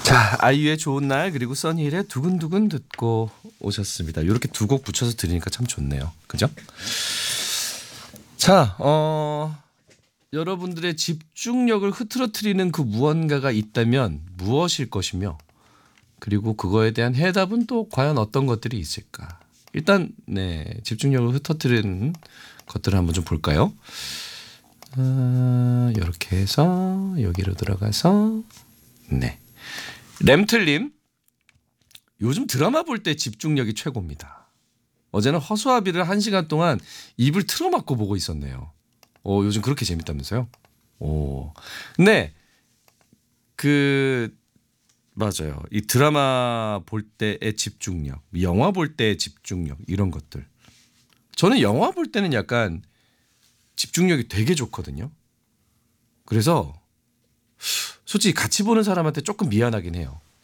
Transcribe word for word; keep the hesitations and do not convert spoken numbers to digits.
자, 아이유의 좋은 날 그리고 써니힐의 두근두근 듣고 오셨습니다. 이렇게 두 곡 붙여서 들으니까 참 좋네요. 그죠? 자, 어, 여러분들의 집중력을 흐트러뜨리는 그 무언가가 있다면 무엇일 것이며 그리고 그거에 대한 해답은 또 과연 어떤 것들이 있을까? 일단 네, 집중력을 흐트러뜨리는 것들을 한번 좀 볼까요? 어, 이렇게 해서 여기로 들어가서 네. 램틀님, 요즘 드라마 볼 때 집중력이 최고입니다. 어제는 허수아비를 한 시간 동안 입을 틀어막고 보고 있었네요. 오, 요즘 그렇게 재밌다면서요? 오, 근데 그 맞아요. 이 드라마 볼 때의 집중력, 영화 볼 때의 집중력 이런 것들. 저는 영화 볼 때는 약간 집중력이 되게 좋거든요. 그래서 솔직히 같이 보는 사람한테 조금 미안하긴 해요.